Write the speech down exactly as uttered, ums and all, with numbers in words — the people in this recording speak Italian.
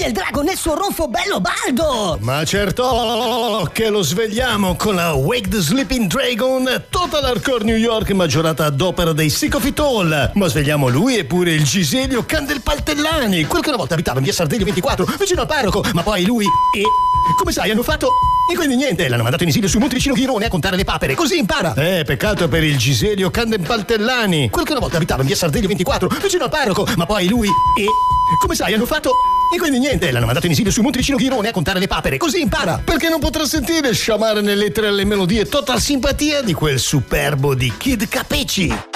sveglia il drago nel suo ronfo bello baldo! Ma certo che lo svegliamo con la Wake the Sleeping Dragon Total Hardcore New York maggiorata ad opera dei Sick of It All. Ma svegliamo lui e pure il Giselio Candelpaltellani, quel che una volta abitava in via Sardelli ventiquattro, vicino al parroco, ma poi lui e... come sai, hanno fatto... E quindi niente, l'hanno mandato in esilio sui monti vicino Ghirone a contare le papere, così impara. Eh, peccato per il Giselio Candelpaltellani, quel che una volta abitava in via Sardelli ventiquattro, vicino al parroco, ma poi lui e... come sai, hanno fatto... E quindi niente, l'hanno mandato in esilio sui monti vicino Ghirone a contare le papere, così impara. Perché non potrà sentire sciamare nelle lettere e le melodie total simpatia di quel superbo di Kid Capeci.